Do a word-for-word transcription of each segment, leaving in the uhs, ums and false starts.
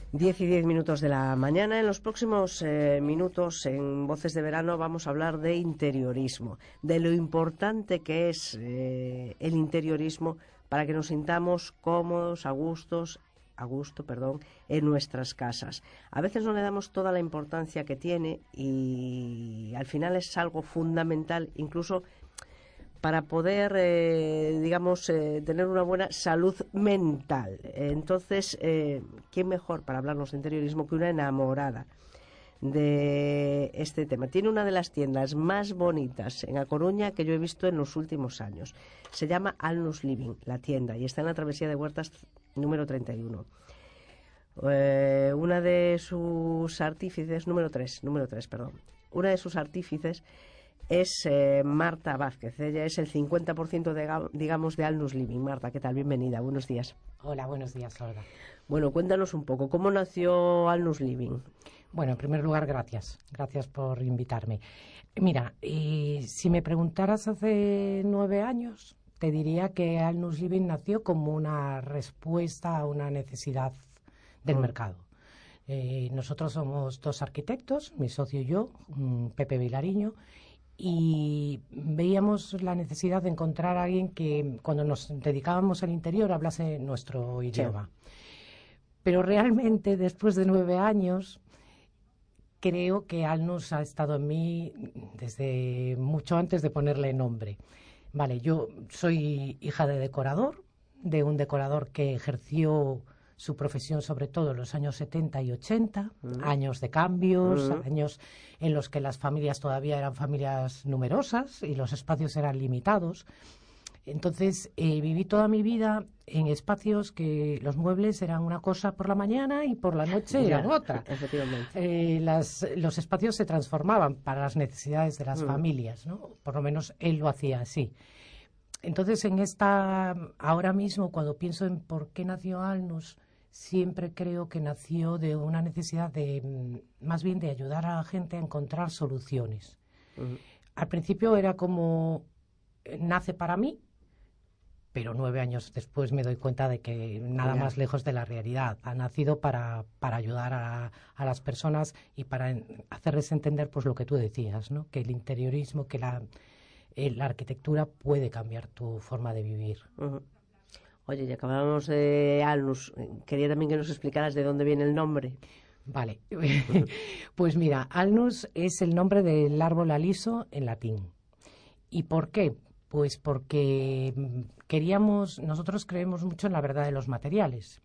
Diez y diez minutos de la mañana. En los próximos eh, minutos en Voces de Verano vamos a hablar de interiorismo, de lo importante que es eh, el interiorismo para que nos sintamos cómodos, a gustos, a gusto, perdón, en nuestras casas. A veces no le damos toda la importancia que tiene y al final es algo fundamental, incluso para poder, eh, digamos, eh, tener una buena salud mental. Entonces, eh, ¿quién mejor para hablarnos de interiorismo que una enamorada de este tema? Tiene una de las tiendas más bonitas en A Coruña que yo he visto en los últimos años. Se llama Alnus Living, la tienda, y está en la travesía de Huertas número treinta y uno. Eh, una de sus artífices, número tres, número tres, perdón. Una de sus artífices es eh, Marta Vázquez. Ella es el cincuenta por ciento de, digamos, de Alnus Living. Marta, ¿qué tal? Bienvenida, buenos días. Hola, buenos días, Olga. Bueno, cuéntanos un poco, ¿cómo nació Alnus Living? Bueno, en primer lugar, gracias. Gracias por invitarme. Mira, eh, si me preguntaras hace nueve años, te diría que Alnus Living nació como una respuesta a una necesidad del mm. mercado. Eh, nosotros somos dos arquitectos, mi socio y yo, Pepe Vilariño, y veíamos la necesidad de encontrar a alguien que cuando nos dedicábamos al interior hablase nuestro idioma. Sí. Pero realmente después de nueve años creo que Alnus ha estado en mí desde mucho antes de ponerle nombre. Vale, yo soy hija de decorador, de un decorador que ejerció su profesión sobre todo en los años setenta y ochenta, mm. años de cambios, mm. años en los que las familias todavía eran familias numerosas y los espacios eran limitados. Entonces, eh, viví toda mi vida en espacios que los muebles eran una cosa por la mañana y por la noche ya, eran otra. Efectivamente. Eh, las, los espacios se transformaban para las necesidades de las mm. familias, ¿no? Por lo menos él lo hacía así. Entonces, en esta, ahora mismo, cuando pienso en por qué nació Alnus, siempre creo que nació de una necesidad de, más bien de ayudar a la gente a encontrar soluciones. Uh-huh. Al principio era como, nace para mí, pero nueve años después me doy cuenta de que nada yeah. más lejos de la realidad. Ha nacido para, para ayudar a, a las personas y para en, hacerles entender pues lo que tú decías, ¿no? Que el interiorismo, que la, eh, la arquitectura puede cambiar tu forma de vivir. Uh-huh. Oye, ya que hablábamos de Alnus, quería también que nos explicaras de dónde viene el nombre. Vale, pues mira, Alnus es el nombre del árbol aliso en latín. ¿Y por qué? Pues porque queríamos, nosotros creemos mucho en la verdad de los materiales,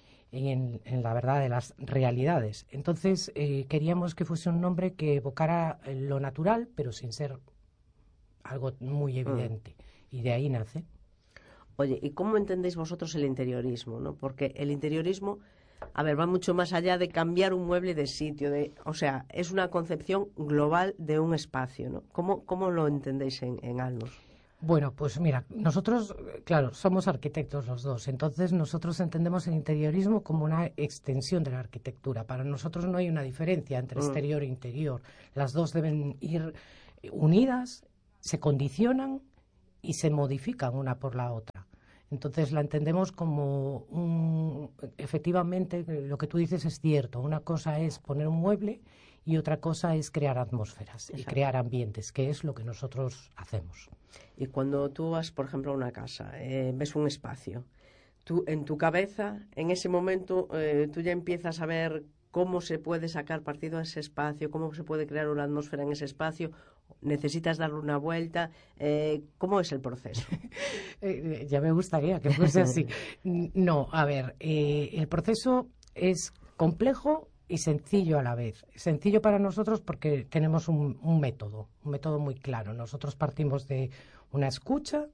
en, en la verdad de las realidades. Entonces eh, queríamos que fuese un nombre que evocara lo natural, pero sin ser algo muy evidente. Mm. Y de ahí nace. Oye, ¿y cómo entendéis vosotros el interiorismo, no? Porque el interiorismo, a ver, va mucho más allá de cambiar un mueble de sitio, de, o sea, es una concepción global de un espacio, ¿no? ¿Cómo, cómo lo entendéis en, en Alnus? Bueno, pues mira, nosotros, claro, somos arquitectos los dos, entonces nosotros entendemos el interiorismo como una extensión de la arquitectura. Para nosotros no hay una diferencia entre mm. exterior e interior. Las dos deben ir unidas, se condicionan y se modifican una por la otra. Entonces la entendemos como un, efectivamente lo que tú dices es cierto. Una cosa es poner un mueble y otra cosa es crear atmósferas. Exacto. Y crear ambientes, que es lo que nosotros hacemos. Y cuando tú vas, por ejemplo, a una casa, eh, ves un espacio, tú en tu cabeza, en ese momento, eh, tú ya empiezas a ver cómo se puede sacar partido a ese espacio, cómo se puede crear una atmósfera en ese espacio. ¿Necesitas darle una vuelta? Eh, ¿Cómo es el proceso? eh, ya me gustaría que fuese así. No, a ver, eh, el proceso es complejo y sencillo a la vez. Sencillo para nosotros porque tenemos un, un método, un método muy claro. Nosotros partimos de una escucha,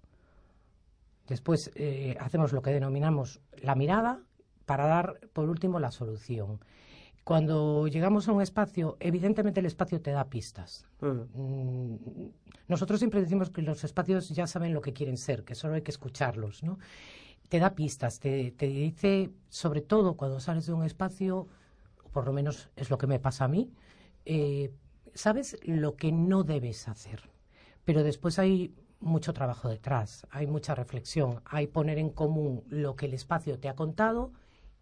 después eh, hacemos lo que denominamos la mirada para dar, por último, la solución. Cuando llegamos a un espacio, evidentemente el espacio te da pistas. Uh-huh. Nosotros siempre decimos que los espacios ya saben lo que quieren ser, que solo hay que escucharlos, ¿no? Te da pistas, te, te dice, sobre todo cuando sales de un espacio, por lo menos es lo que me pasa a mí, eh, sabes lo que no debes hacer. Pero después hay mucho trabajo detrás, hay mucha reflexión, hay poner en común lo que el espacio te ha contado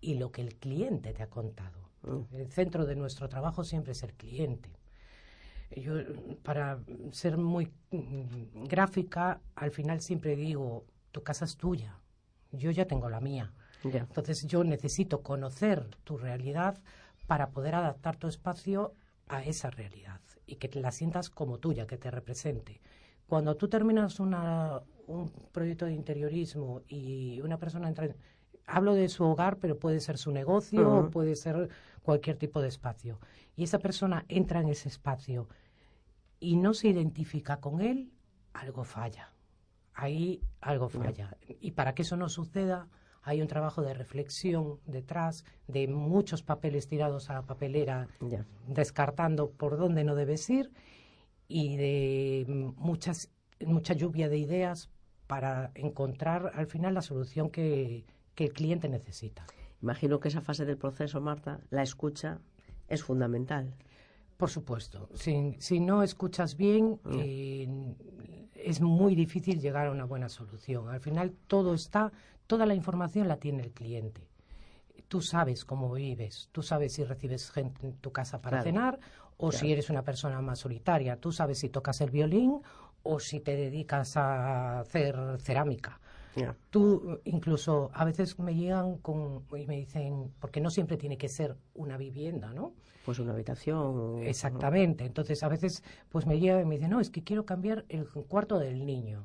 y lo que el cliente te ha contado. Mm. El centro de nuestro trabajo siempre es el cliente. Yo, para ser muy mm, gráfica, al final siempre digo, tu casa es tuya, yo ya tengo la mía. Yeah. Entonces yo necesito conocer tu realidad para poder adaptar tu espacio a esa realidad y que te la sientas como tuya, que te represente. Cuando tú terminas una, un proyecto de interiorismo y una persona entra en, hablo de su hogar, pero puede ser su negocio uh-huh. o puede ser cualquier tipo de espacio, y esa persona entra en ese espacio y no se identifica con él, algo falla. Ahí algo falla. Yeah. Y para que eso no suceda, hay un trabajo de reflexión detrás, de muchos papeles tirados a la papelera, yeah. descartando por dónde no debes ir, y de muchas, mucha lluvia de ideas para encontrar al final la solución que, que el cliente necesita. Imagino que esa fase del proceso, Marta, la escucha es fundamental. Por supuesto. Si, si no escuchas bien, mm. eh, es muy difícil llegar a una buena solución. Al final todo está, toda la información la tiene el cliente. Tú sabes cómo vives, tú sabes si recibes gente en tu casa para claro. cenar o claro. si eres una persona más solitaria. Tú sabes si tocas el violín o si te dedicas a hacer cerámica. Yeah. Tú incluso a veces me llegan con, y me dicen, porque no siempre tiene que ser una vivienda, ¿no? Pues una habitación. Exactamente. Entonces a veces pues me llegan y me dicen, no, es que quiero cambiar el cuarto del niño.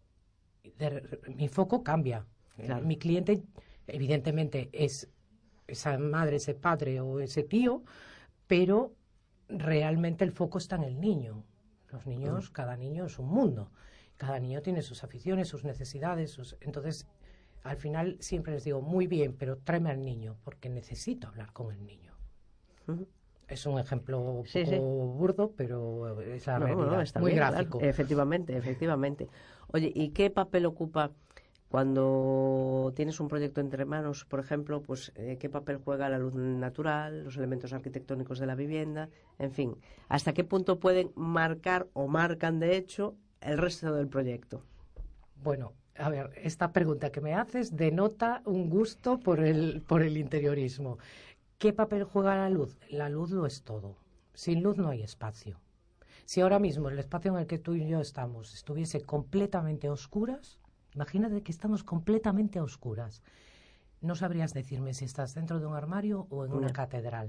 De, mi foco cambia. Claro. Mi cliente evidentemente es esa madre, ese padre o ese tío, pero realmente el foco está en el niño. Los niños, mm. cada niño es un mundo. Cada niño tiene sus aficiones, sus necesidades, sus... entonces al final siempre les digo, muy bien, pero tráeme al niño, porque necesito hablar con el niño. Uh-huh. Es un ejemplo un sí, poco sí. burdo, pero es la no, realidad, no, está muy bien, gráfico. Claro. Efectivamente, efectivamente. Oye, ¿y qué papel ocupa cuando tienes un proyecto entre manos, por ejemplo, pues eh, qué papel juega la luz natural, los elementos arquitectónicos de la vivienda, en fin, hasta qué punto pueden marcar o marcan de hecho el resto del proyecto? Bueno, a ver, esta pregunta que me haces denota un gusto por el, por el interiorismo. ¿Qué papel juega la luz? La luz lo es todo. Sin luz no hay espacio. Si ahora mismo el espacio en el que tú y yo estamos estuviese completamente a oscuras, imagínate que estamos completamente a oscuras. No sabrías decirme si estás dentro de un armario o en una no. catedral.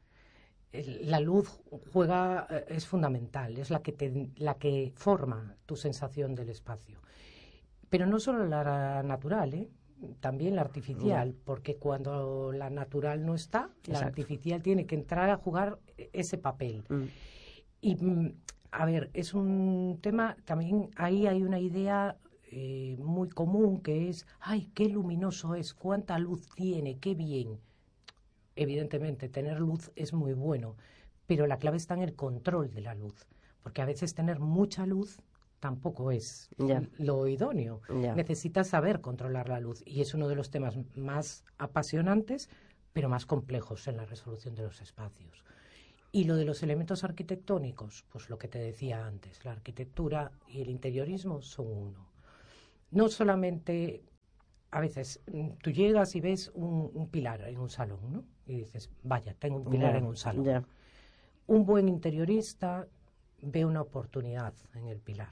La luz juega, es fundamental, es la que, te, la que forma tu sensación del espacio. Pero no solo la natural, ¿eh? También la artificial, mm. porque cuando la natural no está, Exacto. la artificial tiene que entrar a jugar ese papel. Mm. Y, a ver, es un tema, también ahí hay una idea eh, muy común que es, ¡ay, qué luminoso es! ¡Cuánta luz tiene! ¡Qué bien! Evidentemente, tener luz es muy bueno, pero la clave está en el control de la luz, porque a veces tener mucha luz tampoco es yeah. lo idóneo. Yeah. Necesitas saber controlar la luz, y es uno de los temas más apasionantes, pero más complejos en la resolución de los espacios. Y lo de los elementos arquitectónicos, pues lo que te decía antes, la arquitectura y el interiorismo son uno. No solamente... A veces tú llegas y ves un, un pilar en un salón, ¿no? Y dices, vaya, tengo un pilar yeah, en un salón. Yeah. Un buen interiorista ve una oportunidad en el pilar.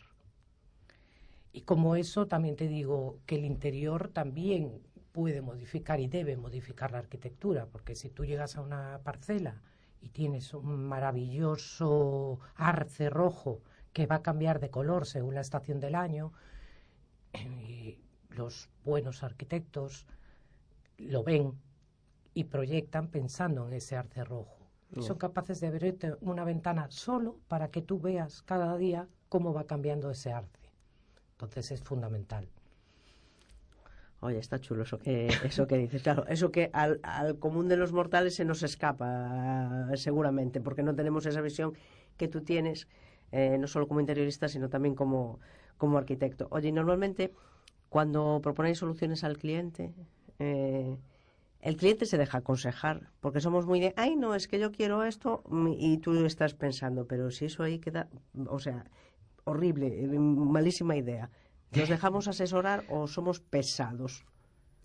Y como eso también te digo que el interior también puede modificar y debe modificar la arquitectura, porque si tú llegas a una parcela y tienes un maravilloso arce rojo que va a cambiar de color según la estación del año, y los buenos arquitectos lo ven y proyectan pensando en ese arce rojo. Y son capaces de abrirte una ventana solo para que tú veas cada día cómo va cambiando ese arce. Entonces es fundamental. Oye, está chulo eso que, eso que dices. Claro, eso que al, al común de los mortales se nos escapa, seguramente, porque no tenemos esa visión que tú tienes, eh, no solo como interiorista, sino también como, como arquitecto. Oye, y normalmente... Cuando proponéis soluciones al cliente, eh, el cliente se deja aconsejar, porque somos muy de, ay, no, es que yo quiero esto, y tú estás pensando, pero si eso ahí queda, o sea, horrible, malísima idea. ¿Nos dejamos asesorar o somos pesados?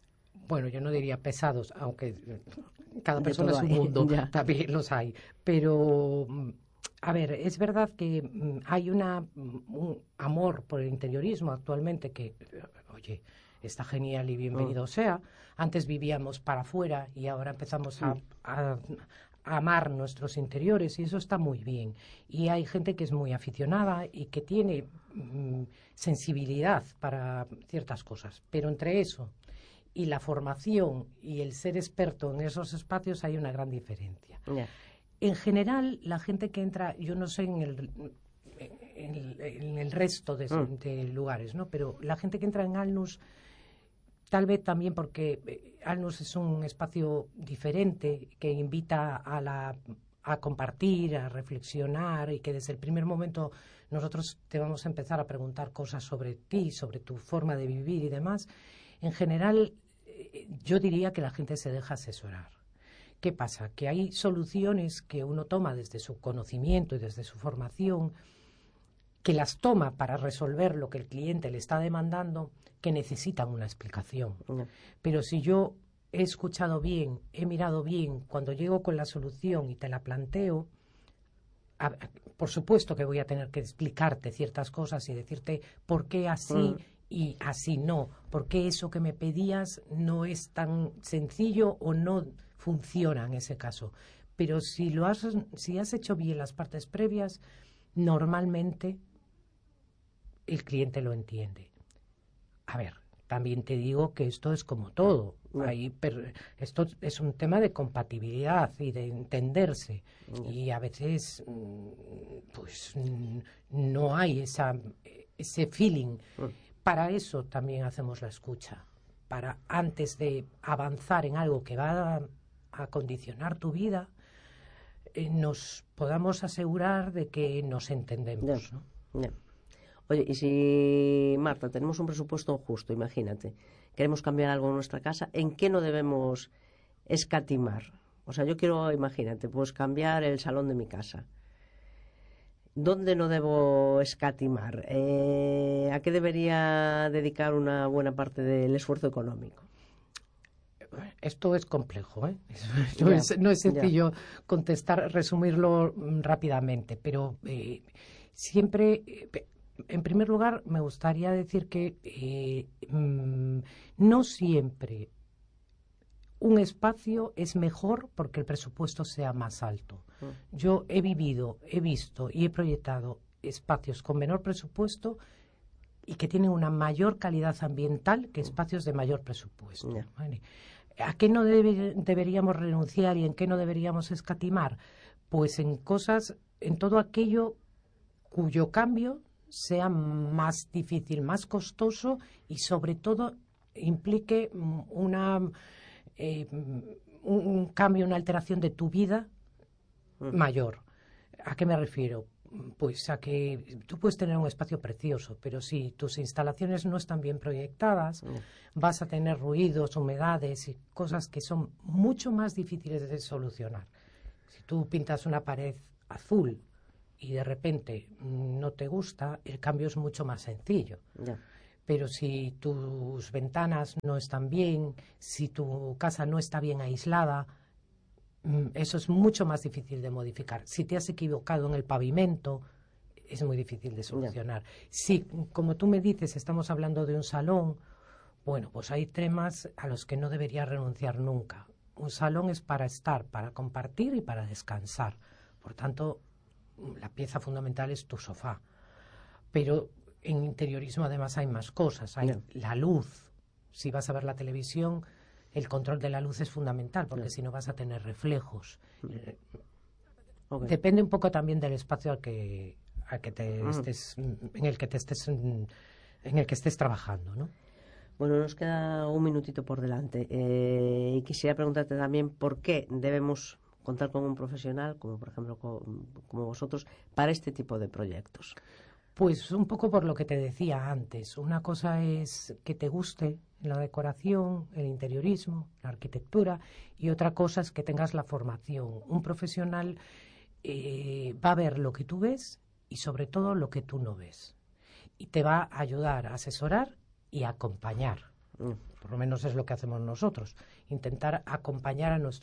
bueno, yo no diría pesados, aunque cada De persona es todo un hay, mundo, ya. también los hay. Pero, a ver, es verdad que mm, hay una, un amor por el interiorismo actualmente que, oye, está genial y bienvenido Mm. sea. Antes vivíamos para afuera y ahora empezamos a, Mm. a- a amar nuestros interiores y eso está muy bien. Y hay gente que es muy aficionada y que tiene mm, sensibilidad para ciertas cosas. Pero entre eso y la formación y el ser experto en esos espacios hay una gran diferencia. Ya. En general, la gente que entra, yo no sé en el, en el, en el resto de, Mm. de lugares, ¿no? Pero la gente que entra en Alnus, tal vez también porque eh, Alnus es un espacio diferente que invita a la a compartir, a reflexionar y que desde el primer momento nosotros te vamos a empezar a preguntar cosas sobre ti, sobre tu forma de vivir y demás. En general, eh, yo diría que la gente se deja asesorar. ¿Qué pasa? Que hay soluciones que uno toma desde su conocimiento y desde su formación, que las toma para resolver lo que el cliente le está demandando, que necesitan una explicación. Ya. Pero si yo he escuchado bien, he mirado bien, cuando llego con la solución y te la planteo, a- por supuesto que voy a tener que explicarte ciertas cosas y decirte por qué así Mm. y así no, por qué eso que me pedías no es tan sencillo o no funciona en ese caso. Pero si lo has, si has hecho bien las partes previas, normalmente el cliente lo entiende. A ver, también te digo que esto es como todo. Ya. Hay per- esto es un tema de compatibilidad y de entenderse. Ya. Y a veces, mm, pues, mm, no hay esa, ese feeling. Mm. Para eso también hacemos la escucha. Para antes de avanzar en algo que va a, a condicionar tu vida, eh, nos podamos asegurar de que nos entendemos, Ya. ¿no? Ya. Oye, y si, Marta, tenemos un presupuesto justo, imagínate, queremos cambiar algo en nuestra casa, ¿en qué no debemos escatimar? O sea, yo quiero, imagínate, pues cambiar el salón de mi casa. ¿Dónde no debo escatimar? Eh, ¿a qué debería dedicar una buena parte del esfuerzo económico? Esto es complejo, ¿eh? No Ya, es, no es ya. sencillo contestar, resumirlo mm, rápidamente, pero eh, siempre, eh, pe- en primer lugar, me gustaría decir que eh, mm, no siempre un espacio es mejor porque el presupuesto sea más alto. Mm. Yo he vivido, he visto y he proyectado espacios con menor presupuesto y que tienen una mayor calidad ambiental que espacios de mayor presupuesto. Ya. ¿Vale? ¿A qué no debe- deberíamos renunciar y en qué no deberíamos escatimar? Pues en cosas, en todo aquello cuyo cambio sea más difícil, más costoso y sobre todo implique mm, una, eh, un, un cambio, una alteración de tu vida Mm. mayor. ¿A qué me refiero? Pues a que tú puedes tener un espacio precioso, pero si tus instalaciones no están bien proyectadas, Mm. vas a tener ruidos, humedades y cosas que son mucho más difíciles de solucionar. Si tú pintas una pared azul y de repente no te gusta, el cambio es mucho más sencillo. Ya. Pero si tus ventanas no están bien, si tu casa no está bien aislada, mm, eso es mucho más difícil de modificar. Si te has equivocado en el pavimento, es muy difícil de solucionar. Si, como tú me dices, estamos hablando de un salón, bueno, pues hay temas a los que no debería renunciar nunca. Un salón es para estar, para compartir y para descansar. Por tanto, la pieza fundamental es tu sofá. Pero en interiorismo además hay más cosas. Hay Ya. la luz. Si vas a ver la televisión, el control de la luz es fundamental, porque Ya. si no vas a tener reflejos. Eh, Ok. Depende un poco también del espacio al que, al que te Ujú. estés, en el que te estés, en el que estés trabajando, ¿no? Bueno, nos queda un minutito por delante eh, y quisiera preguntarte también por qué debemos contar con un profesional, como por ejemplo co- como vosotros, para este tipo de proyectos. Pues un poco por lo que te decía antes. Una cosa es que te guste la decoración, el interiorismo, la arquitectura, y otra cosa es que tengas la formación. Un profesional eh, va a ver lo que tú ves y sobre todo lo que tú no ves. Y te va a ayudar a asesorar y a acompañar. Por lo menos es lo que hacemos nosotros, intentar acompañar a nuestros